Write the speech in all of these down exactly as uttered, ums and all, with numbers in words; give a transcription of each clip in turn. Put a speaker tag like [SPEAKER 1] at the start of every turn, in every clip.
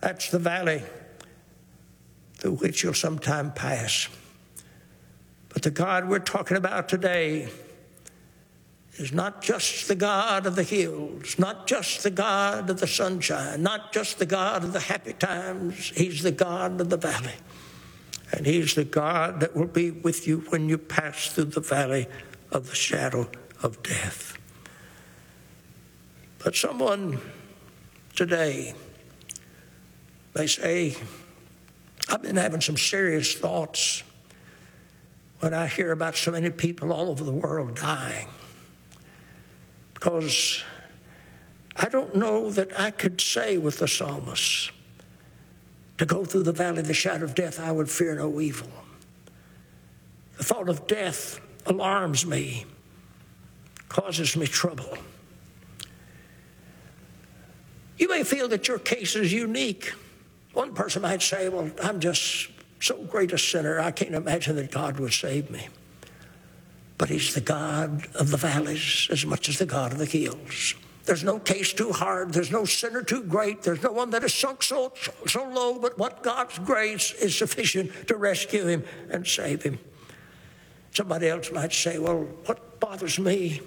[SPEAKER 1] That's the valley through which you'll sometime pass. But the God we're talking about today is not just the God of the hills, not just the God of the sunshine, not just the God of the happy times. He's the God of the valley. And he's the God that will be with you when you pass through the valley of the shadow of death. But someone today may say, I've been having some serious thoughts when I hear about so many people all over the world dying, because I don't know that I could say with the psalmist, to go through the valley of the shadow of death, I would fear no evil. The thought of death alarms me, causes me trouble. You may feel that your case is unique. One person might say, well, I'm just so great a sinner, I can't imagine that God would save me. But he's the God of the valleys as much as the God of the hills. There's no case too hard. There's no sinner too great. There's no one that has sunk so, so low, but what God's grace is sufficient to rescue him and save him. Somebody else might say, well, what bothers me?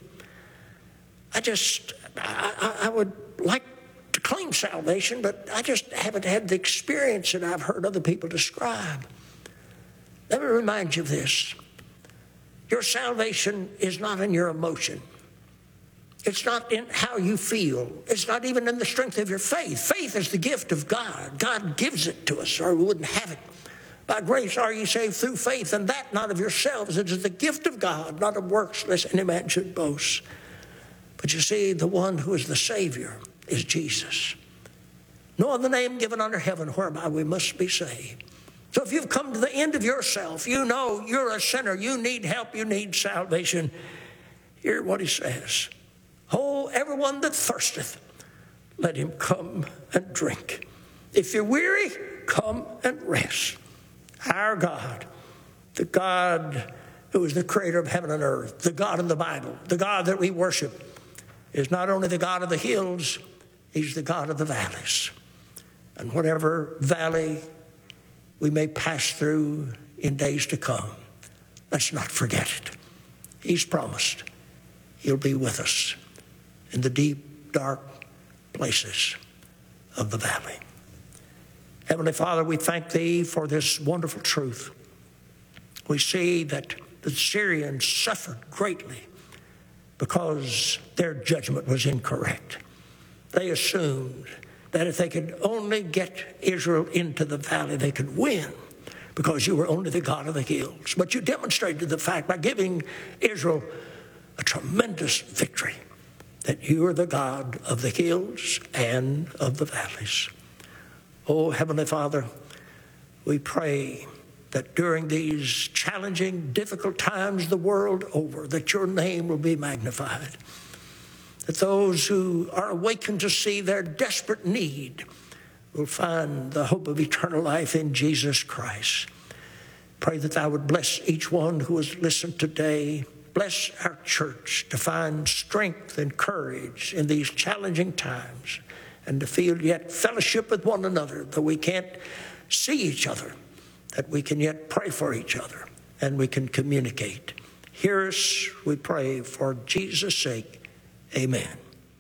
[SPEAKER 1] I just, I, I would like to claim salvation, but I just haven't had the experience that I've heard other people describe. Let me remind you of this. Your salvation is not in your emotion. It's not in how you feel. It's not even in the strength of your faith. Faith is the gift of God. God gives it to us, or we wouldn't have it. By grace are ye saved through faith, and that not of yourselves. It is the gift of God, not of works, lest any man should boast. But you see, the one who is the Savior is Jesus. No other name given under heaven whereby we must be saved. So if you've come to the end of yourself, you know you're a sinner, you need help, you need salvation. Hear what he says. Oh, everyone that thirsteth, let him come and drink. If you're weary, come and rest. Our God, the God who is the creator of heaven and earth, the God of the Bible, the God that we worship, is not only the God of the hills, he's the God of the valleys. And whatever valley we may pass through in days to come, let's not forget it. He's promised he'll be with us in the deep, dark places of the valley. Heavenly Father, we thank thee for this wonderful truth. We see that the Syrians suffered greatly because their judgment was incorrect. They assumed that if they could only get Israel into the valley, they could win because you were only the God of the hills. But you demonstrated the fact by giving Israel a tremendous victory, that you are the God of the hills and of the valleys. Oh, Heavenly Father, we pray that during these challenging, difficult times the world over, that your name will be magnified, that those who are awakened to see their desperate need will find the hope of eternal life in Jesus Christ. Pray that thou would bless each one who has listened today. Bless our church to find strength and courage in these challenging times, and to feel yet fellowship with one another, though we can't see each other, that we can yet pray for each other and we can communicate. Hear us, we pray, for Jesus' sake. Amen.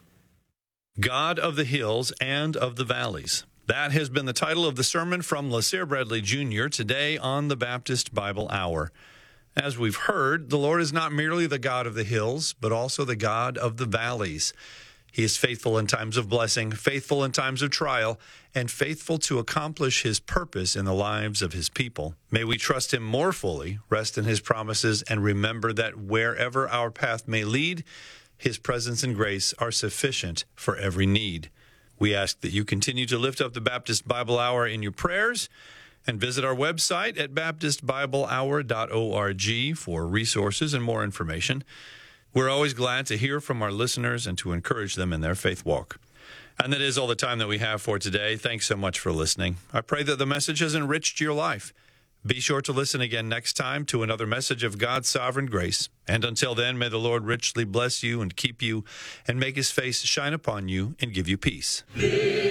[SPEAKER 2] God of the hills and of the valleys. That has been the title of the sermon from LaSere Bradley Junior today on the Baptist Bible Hour. As we've heard, the Lord is not merely the God of the hills, but also the God of the valleys. He is faithful in times of blessing, faithful in times of trial, and faithful to accomplish his purpose in the lives of his people. May we trust him more fully, rest in his promises, and remember that wherever our path may lead, his presence and grace are sufficient for every need. We ask that you continue to lift up the Baptist Bible Hour in your prayers, and visit our website at baptist bible hour dot org for resources and more information. We're always glad to hear from our listeners and to encourage them in their faith walk. And that is all the time that we have for today. Thanks so much for listening. I pray that the message has enriched your life. Be sure to listen again next time to another message of God's sovereign grace. And until then, may the Lord richly bless you and keep you, and make his face shine upon you and give you peace.